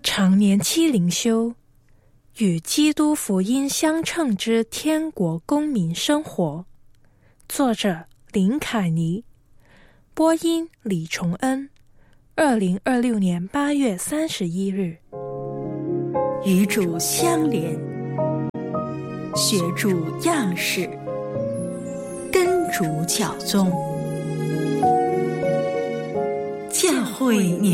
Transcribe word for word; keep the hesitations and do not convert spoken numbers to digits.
常年期灵修，与基督福音相称之天国公民生活。作者林凯妮，播音李崇恩。二零二六年八月三十一日。 与主相连，学主样式，跟主教宗。教会年